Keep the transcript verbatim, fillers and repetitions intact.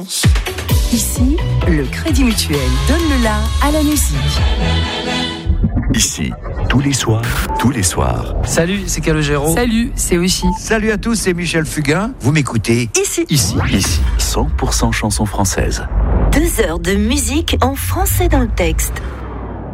Ici, le Crédit Mutuel donne le la à la musique. Ici, tous les soirs, tous les soirs. Salut, c'est Calogero. Salut, c'est aussi. Salut à tous, c'est Michel Fugain. Vous m'écoutez Ici. Ici, ici, cent pour cent chansons françaises. Deux heures de musique en français dans le texte.